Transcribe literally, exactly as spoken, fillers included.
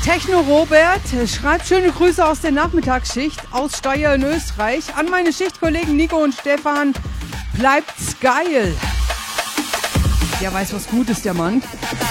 Techno Robert schreibt schöne Grüße aus der Nachmittagsschicht aus Steyr in Österreich an meine Schichtkollegen Nico und Stefan. Bleibt's geil. Der weiß was Gutes, der Mann.